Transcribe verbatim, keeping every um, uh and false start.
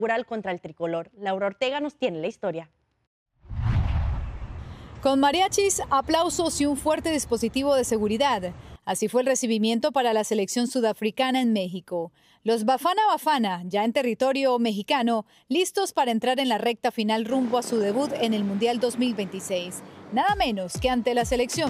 inaugural contra el tricolor. Laura Ortega nos tiene la historia. Con mariachis, aplausos y un fuerte dispositivo de seguridad. Así fue el recibimiento para la selección sudafricana en México. Los Bafana Bafana, ya en territorio mexicano, listos para entrar en la recta final rumbo a su debut en el Mundial dos mil veintiséis. Nada menos que ante la selección